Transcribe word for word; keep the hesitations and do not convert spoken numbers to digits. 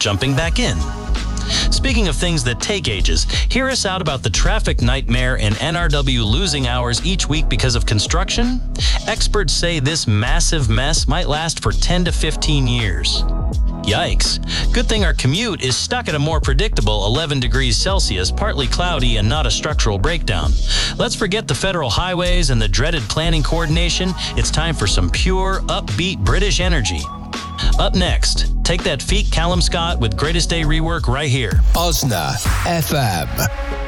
jumping back in. Speaking of things that take ages, hear us out about the traffic nightmare in N R W losing hours each week because of construction? Experts say this massive mess might last for ten to fifteen years. Yikes. Good thing our commute is stuck at a more predictable eleven degrees Celsius, partly cloudy and not a structural breakdown. Let's forget the federal highways and the dreaded planning coordination. It's time for some pure, upbeat British energy. Up next, take that feat Callum Scott with Greatest Day Rework right here. Osna F M.